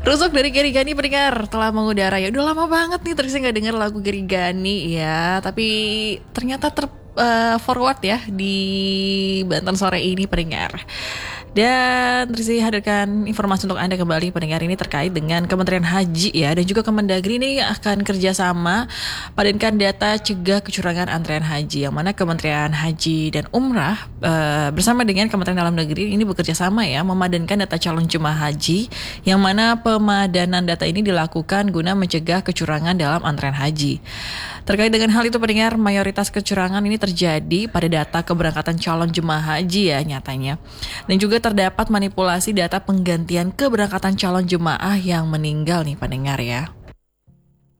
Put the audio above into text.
Rusuk dari Gary Gani pendengar telah mengudara ya. Udah lama banget nih terus nggak denger lagu Gary Gani ya. Tapi ternyata forward ya di Banten sore ini pendengar. Dan Rizky hadirkan informasi untuk Anda kembali pendengar ini terkait dengan Kementerian Haji ya. Dan juga Kemendagri ini akan kerjasama padankan data cegah kecurangan antrean haji. Yang mana Kementerian Haji dan Umrah bersama dengan Kementerian Dalam Negeri ini bekerja sama ya. Memadankan data calon jemaah haji. Yang mana pemadanan data ini dilakukan guna mencegah kecurangan dalam antrean haji. Terkait dengan hal itu pendengar, mayoritas kecurangan ini terjadi pada data keberangkatan calon jemaah haji ya nyatanya. Dan juga terdapat manipulasi data penggantian keberangkatan calon jemaah yang meninggal nih pendengar ya.